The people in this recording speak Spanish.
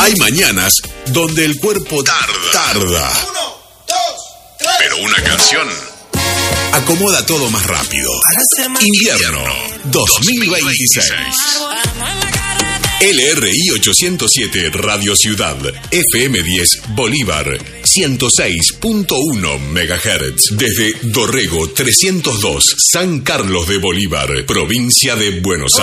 Hay mañanas donde el cuerpo tarda. 1, 2, 3. Pero una canción acomoda todo más rápido. Invierno 2026. LRI 807 Radio Ciudad, FM 10 Bolívar, 106.1 MHz. Desde Dorrego 302, San Carlos de Bolívar, provincia de Buenos Aires.